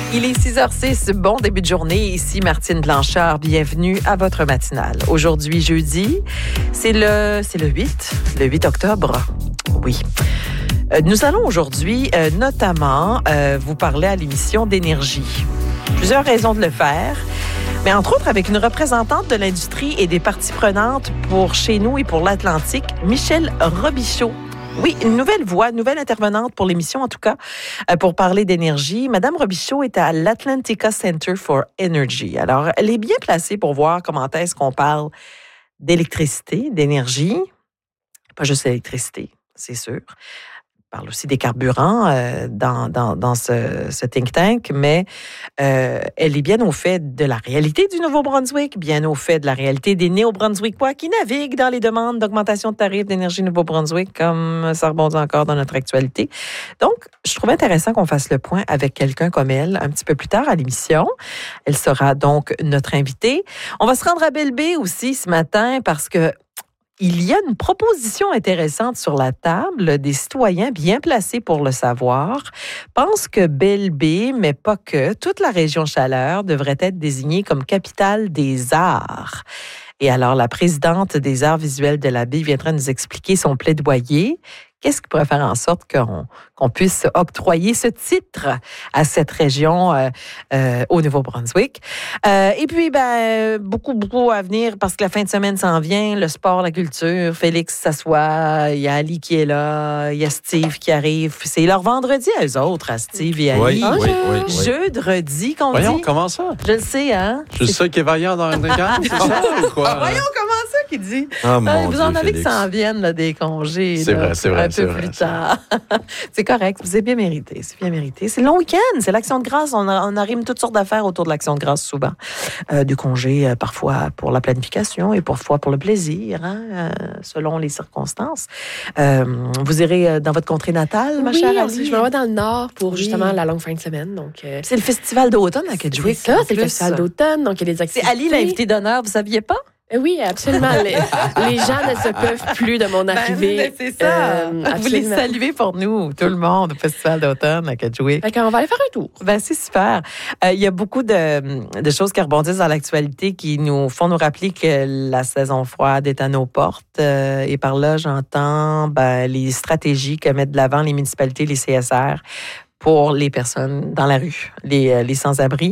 Il est 6h06, bon début de journée. Ici Martine Blanchard, bienvenue à votre matinale. Aujourd'hui, jeudi, c'est le 8 octobre. Oui. Nous allons aujourd'hui notamment vous parler à l'émission d'énergie. Plusieurs raisons de le faire, mais entre autres avec une représentante de l'industrie et des parties prenantes pour chez nous et pour l'Atlantique, Michèle Robichaud. Oui, une nouvelle voix, nouvelle intervenante pour l'émission, en tout cas, pour parler d'énergie. Madame Robichaud est à l'Atlantica Center for Energy. Alors, elle est bien placée pour voir comment est-ce qu'on parle d'électricité, d'énergie. Pas juste d'électricité, c'est sûr. On parle aussi des carburants dans ce think tank, mais elle est bien au fait de la réalité du Nouveau-Brunswick, bien au fait de la réalité des Néo-Brunswickois qui naviguent dans les demandes d'augmentation de tarifs d'énergie Nouveau-Brunswick, comme ça rebondit encore dans notre actualité. Donc, je trouve intéressant qu'on fasse le point avec quelqu'un comme elle un petit peu plus tard à l'émission. Elle sera donc notre invitée. On va se rendre à Belle Bay aussi ce matin parce que il y a une proposition intéressante sur la table. Des citoyens bien placés pour le savoir pensent que Belle Bay, mais pas que, toute la région Chaleur devrait être désignée comme capitale des arts. Et alors, la présidente des arts visuels de la baie viendra nous expliquer son plaidoyer. Qu'est-ce qui pourrait faire en sorte qu'on puisse octroyer ce titre à cette région au Nouveau-Brunswick? Et puis, beaucoup à venir parce que la fin de semaine s'en vient. Le sport, la culture. Félix s'assoit. Il y a Ali qui est là. Il y a Steve qui arrive. C'est leur vendredi à eux autres, à Steve et Ali. Oui. Jeudi, qu'on dit. Voyons, comment ça? Je le sais, hein? Je suis sûr qu'il est vaillant dans le regard, c'est ça ou quoi? Voyons, comment ça qu'il dit? Oh, mon vous Dieu, en avez Félix. qui s'en viennent, là, des congés. C'est là, vrai, un peu plus tard. C'est correct, vous avez bien mérité. C'est bien mérité. C'est le long week-end, c'est l'Action de grâce. On arrime toutes sortes d'affaires autour de l'Action de grâce souvent. Du congé, parfois pour la planification et parfois pour le plaisir, hein, selon les circonstances. Vous irez dans votre contrée natale, ma chère Ali? Je m'en vais dans le Nord pour justement la longue fin de semaine. Donc, c'est le festival d'automne à Kedgewick. C'est ça, c'est le festival d'automne. Donc, il y a des activités. C'est Ali l'invité d'honneur, vous saviez pas? Oui, absolument. Les gens ne se peuvent plus de mon arrivée. C'est ça. Vous les saluez pour nous, tout le monde, au Festival d'automne à Kedgewick. On va aller faire un tour. C'est super. Il y a beaucoup de choses qui rebondissent dans l'actualité qui nous font nous rappeler que la saison froide est à nos portes. Et par là, j'entends les stratégies que mettent de l'avant les municipalités, les CSR, pour les personnes dans la rue, les sans-abri.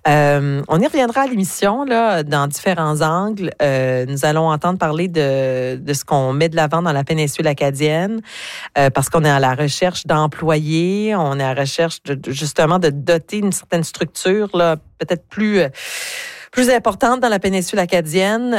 On y reviendra à l'émission là, dans différents angles. Nous allons entendre parler de ce qu'on met de l'avant dans la péninsule acadienne parce qu'on est à la recherche d'employés, on est à la recherche justement de doter une certaine structure là, peut-être plus importante dans la péninsule acadienne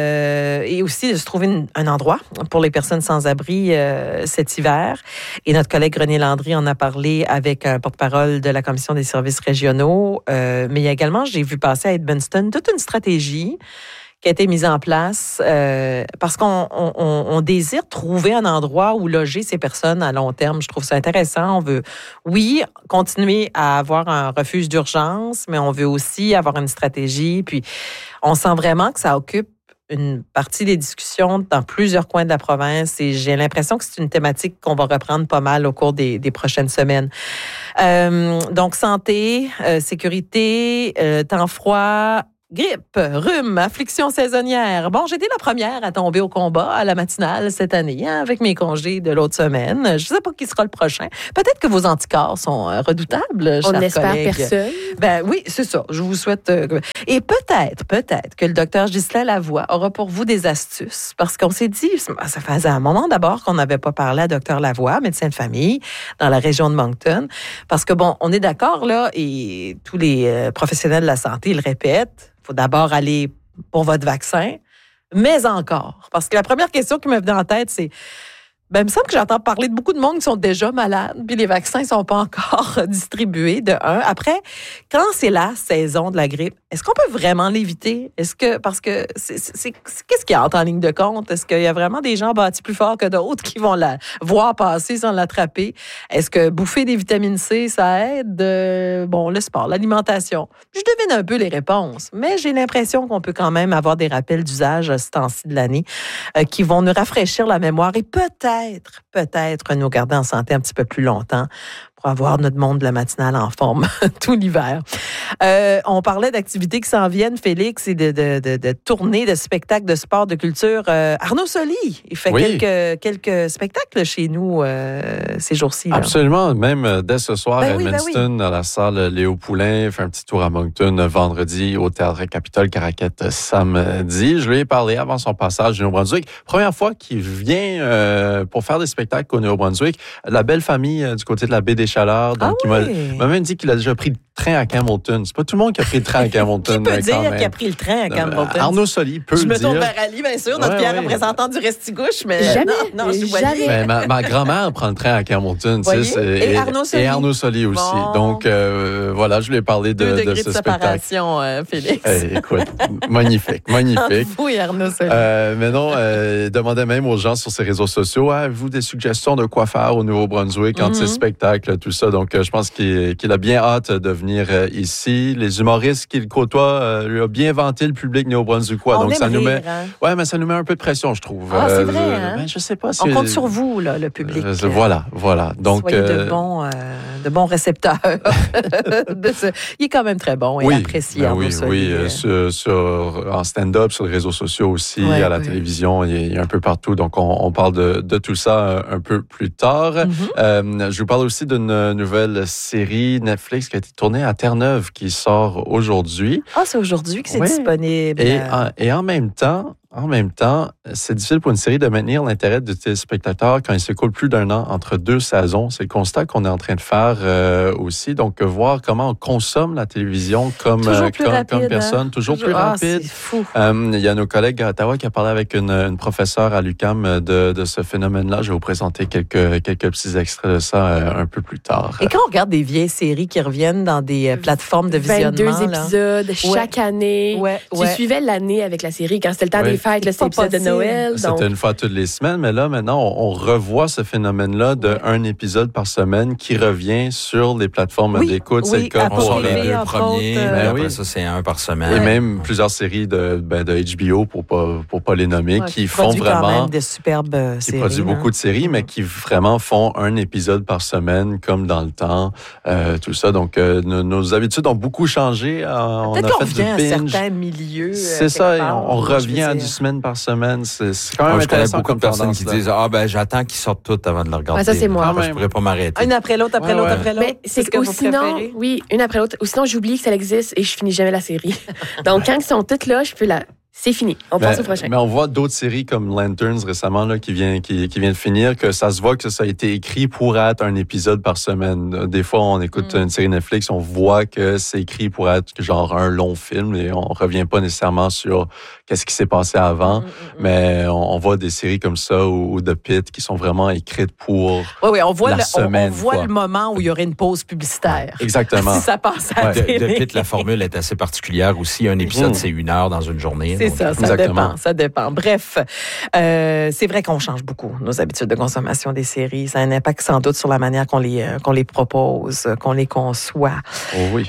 et aussi de se trouver un endroit pour les personnes sans-abri cet hiver. Et notre collègue René Landry en a parlé avec un porte-parole de la Commission des services régionaux. Mais il y a également, j'ai vu passer à Edmundston, toute une stratégie qui a été mise en place parce qu'on désire trouver un endroit où loger ces personnes à long terme. Je trouve ça intéressant. On veut, oui, continuer à avoir un refuge d'urgence, mais on veut aussi avoir une stratégie. Puis, on sent vraiment que ça occupe une partie des discussions dans plusieurs coins de la province et j'ai l'impression que c'est une thématique qu'on va reprendre pas mal au cours des prochaines semaines. Donc, santé, sécurité, temps froid, grippe, rhume, affliction saisonnière. Bon, j'ai été la première à tomber au combat à la matinale cette année, hein, avec mes congés de l'autre semaine. Je ne sais pas qui sera le prochain. Peut-être que vos anticorps sont redoutables, chers collègues. On n'espère personne. Oui, c'est ça. Je vous souhaite... Et peut-être que le docteur Ghislain Lavoie aura pour vous des astuces, parce qu'on s'est dit, ça faisait un moment d'abord qu'on n'avait pas parlé à docteur Lavoie, médecin de famille, dans la région de Moncton, parce que, bon, on est d'accord, là, et tous les professionnels de la santé le répètent, il faut d'abord aller pour votre vaccin, mais encore. Parce que la première question qui me venait en tête, c'est il me semble que j'entends parler de beaucoup de monde qui sont déjà malades, puis les vaccins ne sont pas encore distribués, de un. Après, quand c'est la saison de la grippe, est-ce qu'on peut vraiment l'éviter? Parce que qu'est-ce qui entre en ligne de compte? Est-ce qu'il y a vraiment des gens bâtis plus forts que d'autres qui vont la voir passer sans l'attraper? Est-ce que bouffer des vitamines C, ça aide? Le sport, l'alimentation. Je devine un peu les réponses, mais j'ai l'impression qu'on peut quand même avoir des rappels d'usage à ce temps-ci de l'année qui vont nous rafraîchir la mémoire et peut-être nous garder en santé un petit peu plus longtemps pour avoir notre monde de la matinale en forme tout l'hiver. On parlait d'activités qui s'en viennent, Félix, et de tournées, de spectacles, de sport, de culture. Arnaud Soli, il fait quelques spectacles chez nous ces jours-ci. Là. Absolument. Même dès ce soir à Edmundston, à la salle Léo Poulain, il fait un petit tour à Moncton vendredi, au Théâtre Capitole Caraquette samedi. Je lui ai parlé avant son passage au Nouveau-Brunswick. Première fois qu'il vient pour faire des spectacles au Nouveau-Brunswick. La belle famille du côté de la baie des Chaleurs. Donc, il m'a même dit qu'il a déjà pris le train à Campbellton. C'est pas tout le monde qui a pris le train à Campbellton. Qui peut dire qu'il a pris le train à Campbellton? Arnaud Soli peut le dire. Je me tourne vers Ali, bien sûr, notre fier représentant du Restigouche, mais non, je vois jamais. Ma grand-mère prend le train à Campbellton. Et Arnaud Soli. Et Arnaud Soli aussi. Bon. Donc, voilà, je lui ai parlé de ce spectacle. Félix. Écoute, magnifique. Oui, Arnaud Soli. Mais non, demandait même aux gens sur ses réseaux sociaux, avez-vous des suggestions de quoi faire au Nouveau-Brunswick entre ses spectacles, tout ça. Donc, je pense qu'il a bien hâte de venir ici. Les humoristes qu'il côtoie lui a bien vanté le public néo-brunswickois. Donc, ça nous met... Ouais, mais ça nous met un peu de pression, je trouve. Ah, c'est vrai, hein? Ben, je sais pas si... On compte sur vous, là, le public. Voilà. Donc, soyez de bons récepteurs. Il est quand même très bon et apprécié. En stand-up, sur les réseaux sociaux aussi, à la télévision, il est un peu partout. Donc, on parle de tout ça un peu plus tard. Je vous parle aussi d'une nouvelle série Netflix qui a été tournée à Terre-Neuve, qui sort aujourd'hui. Ah, c'est aujourd'hui que c'est disponible. Et en même temps, c'est difficile pour une série de maintenir l'intérêt du téléspectateur quand il s'écoule plus d'un an entre deux saisons. C'est le constat qu'on est en train de faire aussi. Donc, voir comment on consomme la télévision comme personne, toujours plus rapide. C'est fou. Il y a nos collègues à Ottawa qui a parlé avec une professeure à l'UQAM de ce phénomène-là. Je vais vous présenter quelques petits extraits de ça un peu plus tard. Et quand on regarde des vieilles séries qui reviennent dans des plateformes de visionnement... 22 épisodes chaque année. Tu suivais l'année avec la série quand c'était le temps des fêtes, là, c'était l'épisode de Noël. C'était une fois toutes les semaines, mais là, maintenant, on revoit ce phénomène-là d'un épisode par semaine qui revient sur les plateformes d'écoute. C'est le cas pour les deux premiers, mais après ça, c'est un par semaine. Et même plusieurs séries de HBO, pour pas les nommer, qui font vraiment... quand même des superbes séries. Qui produisent beaucoup de séries, mais qui vraiment font un épisode par semaine, comme dans le temps, tout ça. Donc, nos habitudes ont beaucoup changé. On a fait du binge. À certains milieux. C'est ça, on revient à du semaine par semaine. C'est quand même intéressant. Je connais beaucoup de personnes qui disent j'attends qu'ils sortent toutes avant de la regarder. Ça, c'est moi. Je pourrais pas m'arrêter. Une après l'autre, après l'autre. Mais c'est que sinon, une après l'autre. Ou sinon, j'oublie que ça existe et je finis jamais la série. Donc, quand ils sont toutes là, je peux c'est fini. On passe au prochain. Mais on voit d'autres séries comme Lanterns récemment là, qui vient de finir, que ça se voit que ça a été écrit pour être un épisode par semaine. Des fois, on écoute une série Netflix, on voit que c'est écrit pour être genre un long film et on revient pas nécessairement sur qu'est-ce qui s'est passé avant. Mais on voit des séries comme ça ou The Pitt qui sont vraiment écrites pour on voit la semaine. On voit le moment où il y aurait une pause publicitaire. Exactement. Si ça passe à la télé. The Pitt, la formule est assez particulière aussi. Un épisode, c'est 1 heure dans une journée. C'est ça dépend. Bref, c'est vrai qu'on change beaucoup nos habitudes de consommation des séries. Ça a un impact sans doute sur la manière qu'on les propose, qu'on les conçoit. Oh oui.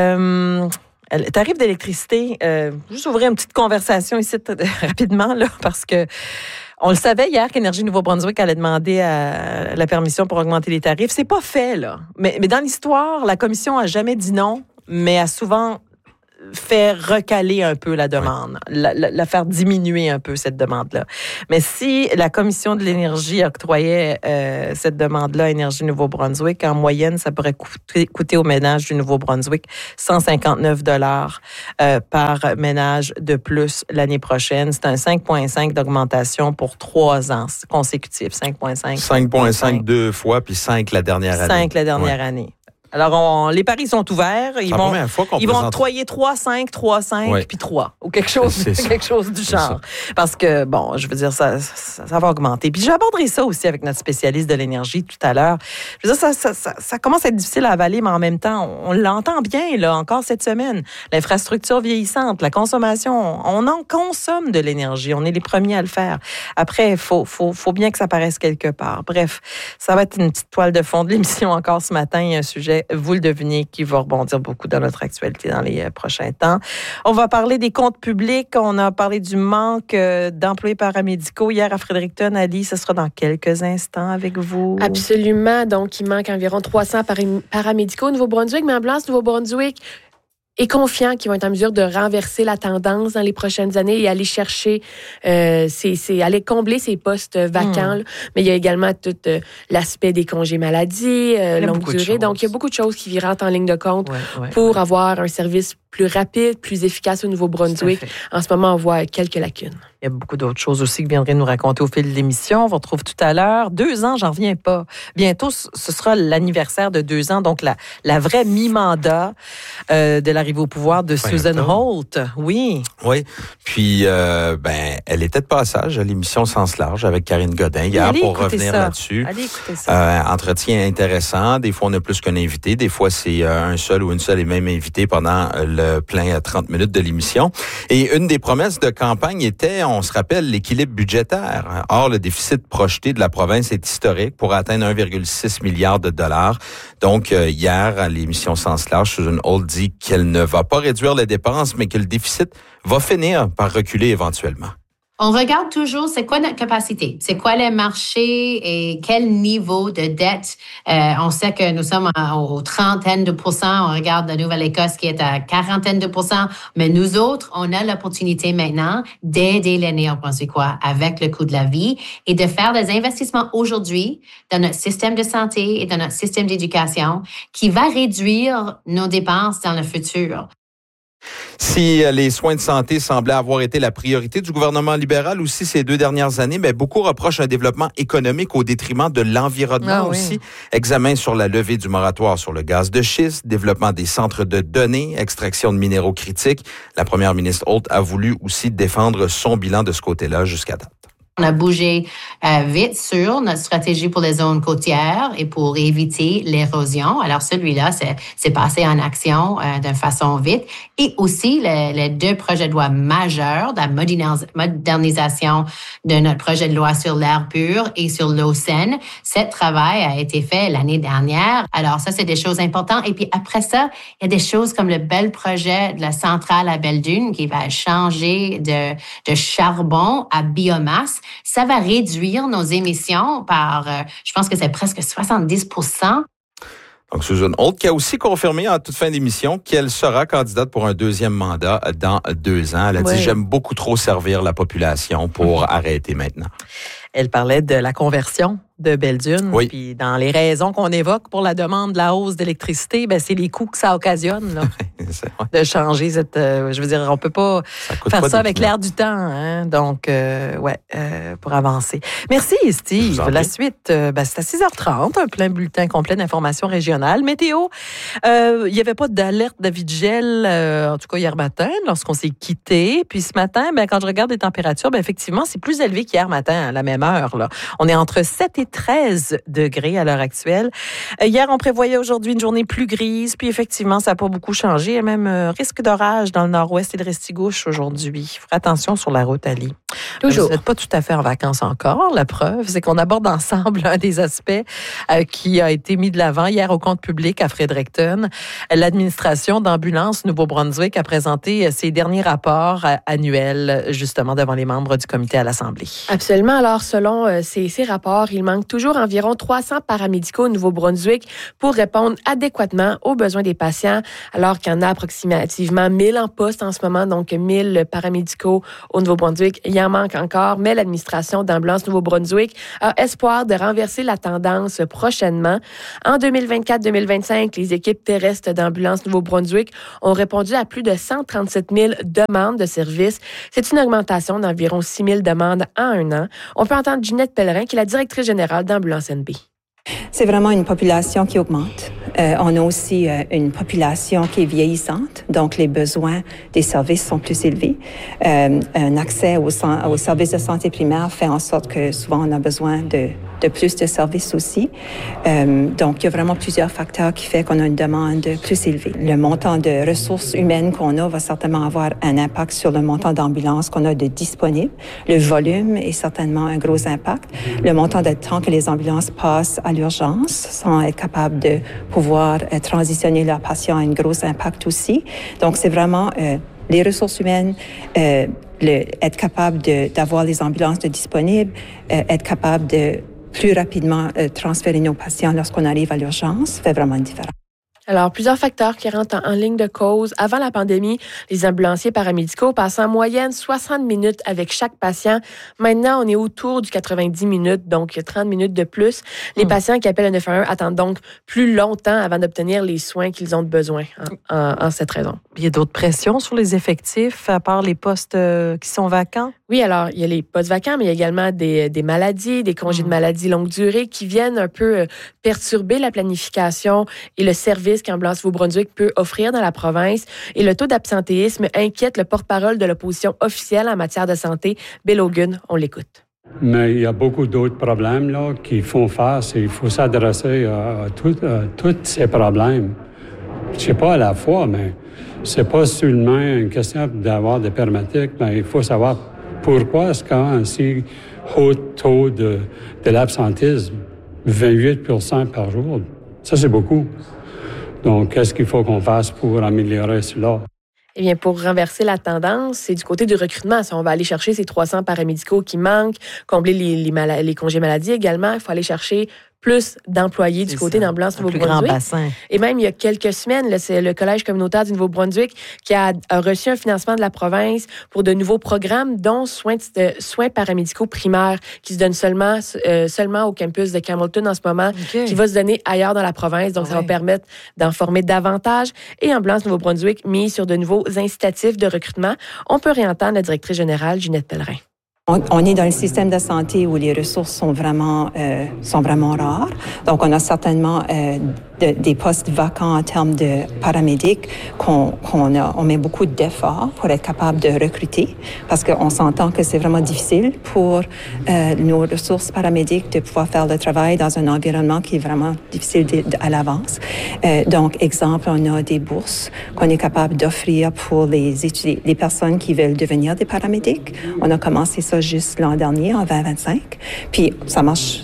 Tarif d'électricité, juste ouvrir une petite conversation ici rapidement, là, parce que on le savait hier qu'Énergie Nouveau-Brunswick allait demander la permission pour augmenter les tarifs. C'est pas fait, là. Mais dans l'histoire, la commission a jamais dit non, mais a souvent fait recaler un peu la demande, la faire diminuer un peu, cette demande-là. Mais si la Commission de l'énergie octroyait cette demande-là à Énergie Nouveau-Brunswick, en moyenne, ça pourrait coûter au ménage du Nouveau-Brunswick 159 $ par ménage de plus l'année prochaine. C'est un 5,5 d'augmentation pour 3 ans consécutifs. 5,5. 5,5 2 fois, puis 5 la dernière année. 5 la dernière année. Alors, les paris sont ouverts. Ils vont octroyer 3,5, 3,5, puis 3, ou quelque chose du genre. Parce que, bon, je veux dire, ça va augmenter. Puis j'aborderai ça aussi avec notre spécialiste de l'énergie tout à l'heure. Je veux dire, ça commence à être difficile à avaler, mais en même temps, on l'entend bien, là, encore cette semaine. L'infrastructure vieillissante, la consommation, on en consomme de l'énergie. On est les premiers à le faire. Après, il faut bien que ça paraisse quelque part. Bref, ça va être une petite toile de fond de l'émission encore ce matin. Il y a un sujet sujet, vous le devinez, qui va rebondir beaucoup dans notre actualité dans les prochains temps. On va parler des comptes publics. On a parlé du manque d'employés paramédicaux hier à Fredericton. Ali, ce sera dans quelques instants avec vous. Absolument. Donc, il manque environ 300 paramédicaux au Nouveau-Brunswick, mais Ambulance Nouveau-Brunswick est confiant qu'ils vont être en mesure de renverser la tendance dans les prochaines années et aller chercher, aller combler ces postes vacants. Mais il y a également tout l'aspect des congés maladie, longue durée. Donc, il y a beaucoup de choses qui rentrent en ligne de compte pour avoir un service plus rapide, plus efficace au Nouveau-Brunswick. En ce moment, on voit quelques lacunes. Il y a beaucoup d'autres choses aussi que viendraient nous raconter au fil de l'émission. On vous retrouve tout à l'heure. 2 ans, j'en reviens pas. Bientôt, ce sera l'anniversaire de 2 ans, donc la vraie mi-mandat de l'arrivée au pouvoir de Susan Holt. Oui. Oui. Puis, elle était de passage à l'émission Sens large avec Karine Godin hier pour revenir là-dessus. Allez écouter ça. Entretien intéressant. Des fois, on a plus qu'un invité. Des fois, c'est un seul ou une seule et même invité pendant le plein 30 minutes de l'émission. Et une des promesses de campagne était, on se rappelle, l'équilibre budgétaire. Or, le déficit projeté de la province est historique pour atteindre 1,6 milliard de dollars. Donc, hier, à l'émission Sens large, Susan Holt dit qu'elle ne va pas réduire les dépenses, mais que le déficit va finir par reculer éventuellement. On regarde toujours c'est quoi notre capacité, c'est quoi les marchés et quel niveau de dette. On sait que nous sommes aux 30% de pourcents. On regarde la Nouvelle-Écosse qui est à 40% de pourcents. Mais nous autres, on a l'opportunité maintenant d'aider les Néo-Brunswickois avec le coût de la vie et de faire des investissements aujourd'hui dans notre système de santé et dans notre système d'éducation qui va réduire nos dépenses dans le futur. Si les soins de santé semblaient avoir été la priorité du gouvernement libéral aussi ces 2 dernières années, mais beaucoup reprochent un développement économique au détriment de l'environnement aussi. Examen sur la levée du moratoire sur le gaz de schiste, développement des centres de données, extraction de minéraux critiques. La première ministre Holt a voulu aussi défendre son bilan de ce côté-là jusqu'à date. On a bougé vite sur notre stratégie pour les zones côtières et pour éviter l'érosion. Alors, celui-là, c'est passé en action de façon vite. Et aussi, les 2 projets de loi majeurs de la modernisation de notre projet de loi sur l'air pur et sur l'eau saine. Ce travail a été fait l'année dernière. Alors, ça, c'est des choses importantes. Et puis, après ça, il y a des choses comme le bel projet de la centrale à Belle-Dune qui va changer de charbon à biomasse. Ça va réduire nos émissions par, je pense que c'est presque 70%. Donc, Susan Holt qui a aussi confirmé en toute fin d'émission qu'elle sera candidate pour un 2e mandat dans 2 ans. Elle a dit « J'aime beaucoup trop servir la population pour arrêter maintenant ». Elle parlait de la conversion de Belle-Dune. Oui. Puis dans les raisons qu'on évoque pour la demande de la hausse d'électricité, c'est les coûts que ça occasionne là, de changer cette... je veux dire, on peut pas faire ça avec l'air du temps. Hein? Donc, pour avancer. Merci, Steve. La suite, c'est à 6h30, un plein bulletin complet d'informations régionales. Météo, il n'y avait pas d'alerte d'avis de gel, en tout cas hier matin, lorsqu'on s'est quitté. Puis ce matin, quand je regarde les températures, effectivement, c'est plus élevé qu'hier matin, à la même heure. Là. On est entre 7 et 13 degrés à l'heure actuelle. Hier, on prévoyait aujourd'hui une journée plus grise, puis effectivement, ça n'a pas beaucoup changé. Il y a même risque d'orage dans le nord-ouest et de Restigouche aujourd'hui. Faites attention sur la route, Ali. Toujours. Vous n'êtes pas tout à fait en vacances encore. La preuve, c'est qu'on aborde ensemble un des aspects qui a été mis de l'avant hier au compte public à Fredericton. L'administration d'Ambulance Nouveau-Brunswick a présenté ses derniers rapports annuels, justement, devant les membres du comité à l'Assemblée. Absolument. Alors, selon ces rapports, il manque toujours environ 300 paramédicaux au Nouveau-Brunswick pour répondre adéquatement aux besoins des patients, alors qu'il y en a approximativement 1000 en poste en ce moment, donc 1000 paramédicaux au Nouveau-Brunswick. Il y en manque encore, mais l'administration d'Ambulance Nouveau-Brunswick a espoir de renverser la tendance prochainement. En 2024-2025, les équipes terrestres d'Ambulance Nouveau-Brunswick ont répondu à plus de 137 000 demandes de services. C'est une augmentation d'environ 6 000 demandes en 1 an. On peut entendre Ginette Pellerin, qui est la directrice générale d'Ambulance NB. C'est vraiment une population qui augmente. On a aussi une population qui est vieillissante, donc les besoins des services sont plus élevés. Un accès aux services de santé primaire fait en sorte que souvent on a besoin de plus de services aussi. Donc, il y a vraiment plusieurs facteurs qui font qu'on a une demande plus élevée. Le montant de ressources humaines qu'on a va certainement avoir un impact sur le montant d'ambulances qu'on a de disponibles. Le volume est certainement un gros impact. Le montant de temps que les ambulances passent à l'urgence sans être capables de pouvoir pouvoir transitionner leurs patients a un gros impact aussi. Donc, c'est vraiment les ressources humaines, être capable d'avoir les ambulances disponibles, être capable de plus rapidement transférer nos patients lorsqu'on arrive à l'urgence, fait vraiment une différence. Alors, plusieurs facteurs qui rentrent en ligne de cause. Avant la pandémie, les ambulanciers paramédicaux passaient en moyenne 60 minutes avec chaque patient. Maintenant, on est autour du 90 minutes, donc 30 minutes de plus. Les patients qui appellent le 911 attendent donc plus longtemps avant d'obtenir les soins qu'ils ont besoin en cette raison. Il y a d'autres pressions sur les effectifs, à part les postes qui sont vacants? Oui, alors, il y a les postes vacants, mais il y a également des maladies, des congés de maladie longue durée qui viennent un peu perturber la planification et le service qu'Ambulance Nouveau-Brunswick peut offrir dans la province. Et le taux d'absentéisme inquiète le porte-parole de l'opposition officielle en matière de santé, Bill Hogan. On l'écoute. Mais il y a beaucoup d'autres problèmes là, qu'il faut faire. Il faut s'adresser à tous ces problèmes. Je ne sais pas à la fois, mais c'est pas seulement une question d'avoir des paramédics, mais il faut savoir pourquoi est-ce qu'il y a un si haut taux de l'absentisme, 28% par jour. Ça, c'est beaucoup. Donc, qu'est-ce qu'il faut qu'on fasse pour améliorer cela? Eh bien, pour renverser la tendance, c'est du côté du recrutement. Si on va aller chercher ces 300 paramédicaux qui manquent, combler les congés maladie également, il faut aller chercher plus d'employés du côté d'Ambulance Nouveau-Brunswick. Et même, il y a quelques semaines, c'est le Collège communautaire du Nouveau-Brunswick qui a reçu un financement de la province pour de nouveaux programmes, dont soins paramédicaux primaires qui se donnent seulement au campus de Campbellton en ce moment, qui va se donner ailleurs dans la province. Donc, ça va permettre d'en former davantage. Et Ambulance Nouveau-Brunswick mise sur de nouveaux incitatifs de recrutement. On peut réentendre la directrice générale, Ginette Pellerin. On est dans un système de santé où les ressources sont vraiment rares. Donc, on a certainement des postes vacants en termes de paramédics on met beaucoup d'efforts pour être capable de recruter parce qu'on s'entend que c'est vraiment difficile pour nos ressources paramédics de pouvoir faire le travail dans un environnement qui est vraiment difficile à l'avance. Donc, exemple, on a des bourses qu'on est capable d'offrir pour les personnes qui veulent devenir des paramédics. On a commencé ça juste l'an dernier, en 2025. Puis, ça marche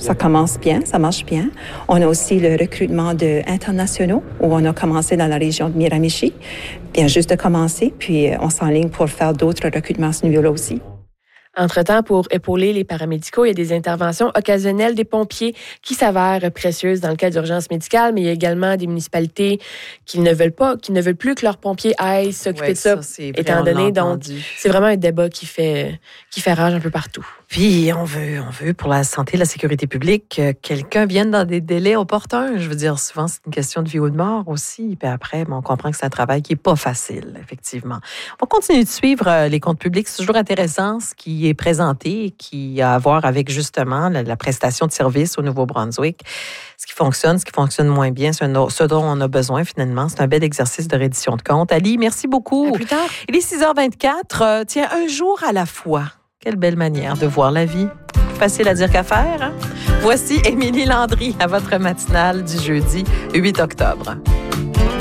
bien. On a aussi le recrutement internationaux, où on a commencé dans la région de Miramichi. Bien, juste de commencer, puis on s'enligne pour faire d'autres recrutements à ce niveau-là aussi. Entre-temps, pour épauler les paramédicaux, il y a des interventions occasionnelles des pompiers qui s'avèrent précieuses dans le cas d'urgence médicale, mais il y a également des municipalités qui ne veulent plus que leurs pompiers aillent s'occuper de ça, étant donné. Donc, c'est vraiment un débat qui fait rage un peu partout. Puis, on veut pour la santé et la sécurité publique que quelqu'un vienne dans des délais opportuns. Je veux dire, souvent, c'est une question de vie ou de mort aussi. Puis après, on comprend que c'est un travail qui n'est pas facile, effectivement. On va continuer de suivre les comptes publics. C'est toujours intéressant ce qui est présenté et qui a à voir avec, justement, la prestation de services au Nouveau-Brunswick. Ce qui fonctionne moins bien, ce dont on a besoin, finalement. C'est un bel exercice de reddition de comptes. Ali, merci beaucoup. À plus tard. Il est 6h24. Tiens, un jour à la fois. Quelle belle manière de voir la vie. Facile à dire qu'à faire, hein? Voici Émilie Landry à votre matinale du jeudi 8 octobre.